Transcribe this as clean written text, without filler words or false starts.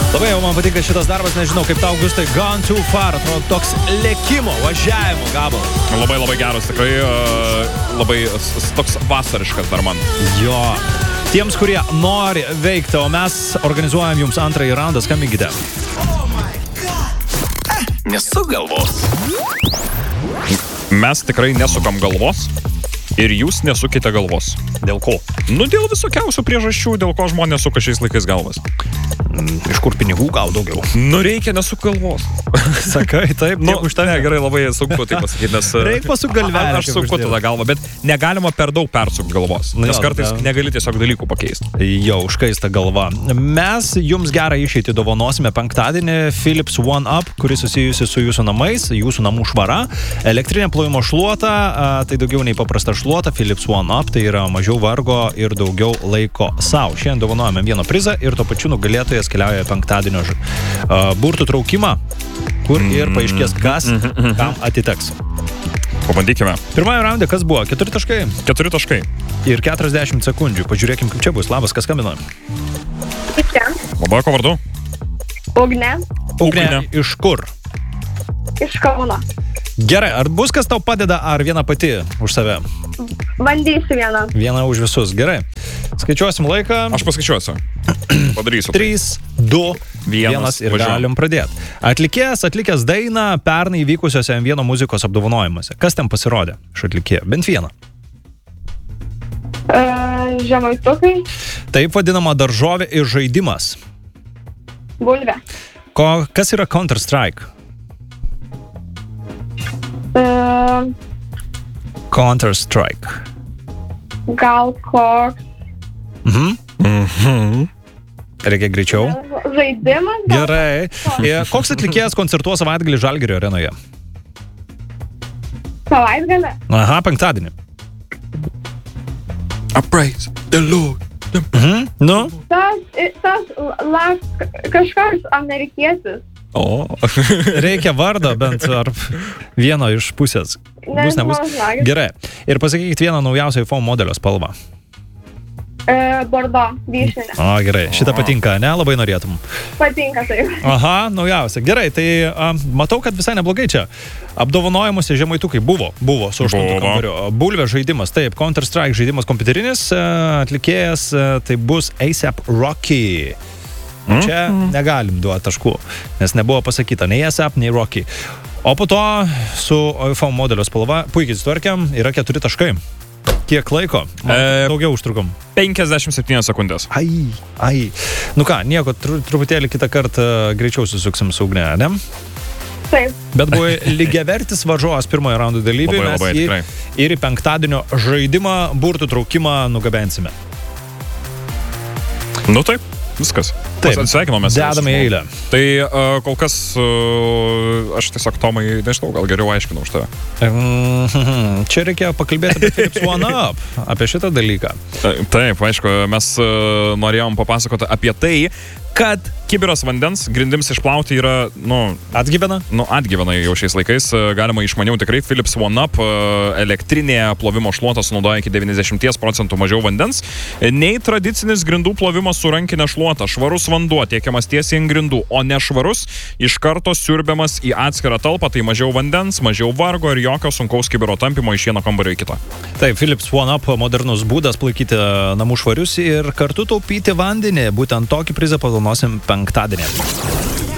Labai jau man patinka šitas darbas, nežinau, kaip tau, Augustai, Gone Too Far, atrodo toks lėkimo, važiavimo gabalas. Labai geras, tikrai labai toks vasariškas dar man. Jo. Tiems, kurie nori veikti, o mes organizuojam jums antrąjį raundą, skambinkite. Nesuk galvos. Mes tikrai nesukam galvos ir jūs nesukite galvos. Dėl ko? Dėl visokiausių priežasčių, dėl ko žmonės suka šiais laikais galvas. Iš kur pinigų gau daugiau? Reikia nesuk galvos. Sakai, taip, Už tave gerai labai sunku tai pasakyti, nes... Reikia pasuk galvelę. Aš suku tada galvą, bet negalima per daug persukti galvos, nes kartais negali tiesiog dalykų pakeisti. Jau, užkaista galva. Mes jums gerą išeitį dovanosime penktadienį Philips One Up, kuris susijusi su jūsų namais, jūsų namų švara, elektrinė plovimo šluota, tai daugiau nei paprasta šluota, Philips One Up, tai yra mažiau vargo ir daugiau laiko sau. Šiandien dovanojame vieną prizą ir tuo pačiu nugalėtojas keliauja penktadienio burtų traukimą, kur ir paaiškės, kas kam atiteks. Pabandykime. Pirmąjį raundą kas buvo? 4 taškai? 4 taškai. Ir 40 sekundžių. Pažiūrėkim, kaip čia bus. Labas, kas skambino? Labai, ko vardu? Ugnė. Ugnė. Iš kur? Iš Kauno. Gerai, ar bus kas tau padeda, ar viena pati už save? Bandysiu vieną. Viena už visus. Gerai. Skaičiuosim laiką. Aš paskaičiuosiu. Padarysiu. 3, 2, 1 ir galim pradėti. Atlikęs dainą pernai vykusiuose M1 muzikos apdovanojimuose. Kas ten pasirodė iš atlikėjo? Bent vieną. Žemaitukai. Taip vadinama daržovė ir žaidimas. Bulvė. Kas yra Counter-Strike? Counter-Strike. Gal koks. Reikia greičiau. Žaidimas. Gerai. Koks atlikėjas koncertuos savaitgalį Žalgirio arenoje? Savaitgalį. Aha, penktadienį. I praise the Lord. Nu? Kažkas amerikietis. O. Reikia vardą bent ar vieno iš pusės. Bus, nebus. Gerai. Ir pasakykit vieną naujausią iPhone modelio spalvą. Bordo, vyšninė. O, gerai. Šitą patinka, ne? Labai norėtum. Patinka taip. Aha, naujausia. Gerai, tai matau, kad visai neblogai čia. Apdovanojimuose žemaitukai buvo su 8 kambariu. Bulvė žaidimas, taip, Counter-Strike žaidimas kompiuterinis, atlikėjas, tai bus A$AP Rocky. Čia negalim duoti taškų, nes nebuvo pasakyta nei A$AP, nei Rocky. O po to su iPhone modelio spalva puikiai sutvarkiam, yra 4 taškai. Kiek laiko? Daugiau užtrukom. 57 sekundės. Ai. Nu ką, nieko, truputėlį kitą kartą greičiau susuksim su Ugne, ne? Taip. Bet buvo lygiavertis varžovas pirmojo raundo dalyviai, mes jį ir į penktadienio žaidimą, burtų traukimą nugabensime. Nu taip. Viskas. Taip, atsveikinomės. Dedame į eilę. Tai kol kas aš tiesiog Tomai, nežinau, gal geriau aiškinau už tave. Čia reikėjo pakalbėti apie Philips One Up, apie šitą dalyką. Taip, aišku, mes norėjom papasakoti apie tai, kad kibiras vandens grindims išplauti yra, atgyvena? Atgyvena jau šiais laikais, galima išmaniau tikrai. Philips One Up elektrinė plovimo šluota sunaudoja iki 90% mažiau vandens, nei tradicinis grindų plovimas su rankinė šluota. Švarus vanduo tiekiamas tiesiai ant grindų, o nešvarus iš karto siurbiamas į atskirą talpą, tai mažiau vandens, mažiau vargo ir jokio sunkaus kibiro tampymo iš vieno kambario į kitą. Taip, Philips One Up modernus būdas palaikyti namų švarius ir kartu taupyti vandenį. Būtent tokį prizą padovanosim penktadienį.